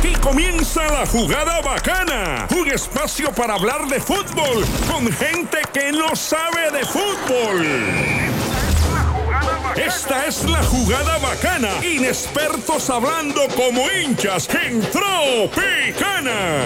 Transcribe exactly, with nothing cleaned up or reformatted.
Aquí comienza la jugada bacana, un espacio para hablar de fútbol con gente que no sabe de fútbol. Esta es la jugada bacana, inexpertos hablando como hinchas en Tropicana.